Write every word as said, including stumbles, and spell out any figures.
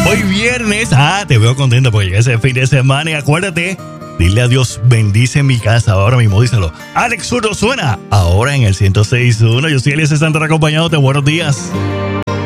Hoy viernes, ah, te veo contento porque llega ese fin de semana y acuérdate, dile a Dios, bendice mi casa, ahora mismo díselo. Alex Zurdo suena ahora en el ciento seis punto uno. Yo soy Eliezer Santana acompañándote, buenos días.